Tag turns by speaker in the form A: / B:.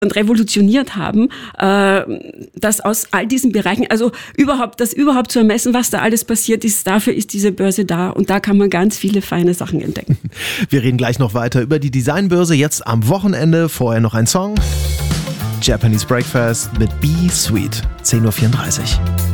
A: und revolutioniert haben, dass aus all diesen Bereichen, also überhaupt zu ermessen, was da alles passiert ist, dafür ist diese Börse da und da kann man ganz viele feine Sachen entdecken.
B: Wir reden gleich noch weiter über die Designbörse, jetzt am Wochenende, vorher noch ein Song. Japanese Breakfast mit Be Sweet, 10.34 Uhr.